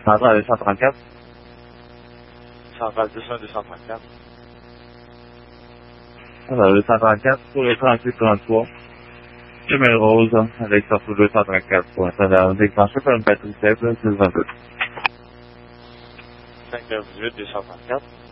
Centrale 234. Centrale 234. Alors, 234 pour le 3833. Chemin Rose, avec surtout 234 pour un salaire déclenché par une batterie faible, 622. 5h18, 234.